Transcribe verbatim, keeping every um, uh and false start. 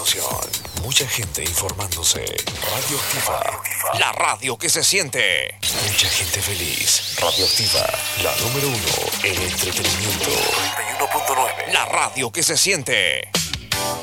información. Mucha gente informándose. Radioactiva, la radio que se siente. Mucha gente feliz. Radioactiva, la número uno en entretenimiento. noventa y uno punto nueve. La radio que se siente.